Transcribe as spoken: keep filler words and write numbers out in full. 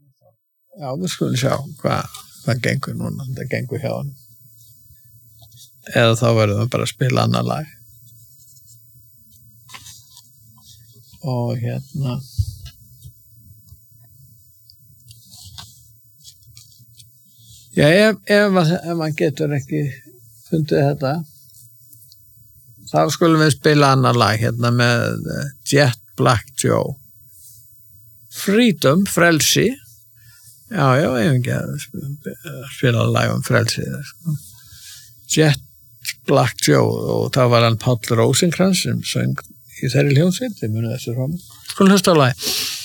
Já, við skulum sjá hvað, hvað gengur núna, það gengur hjá hann. Eða þá verðum við bara að spila annar lag. Og hérna... Já, ef, ef, ef man getur ekki fundið þetta, þá skulum við spila annar lag hérna með Jet Black Joe. Freedom, frelsi. Já, já, ég hef ekki að spila lag um frelsi. Jet Black Joe, og þá var hann Páll Rósinkrans sem söng í þeirri hljómsveit, þið munið þessu fram. Skulum hlusta á lagi.